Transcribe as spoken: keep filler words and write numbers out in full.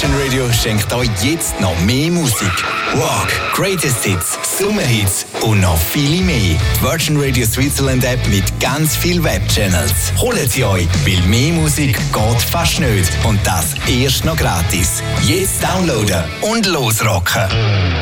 Virgin Radio schenkt euch jetzt noch mehr Musik. Rock, Greatest Hits, Sommerhits und noch viele mehr. Die Virgin Radio Switzerland App mit ganz vielen Webchannels. Holt sie euch, weil mehr Musik geht fast nicht. Und das erst noch gratis. Jetzt downloaden und losrocken.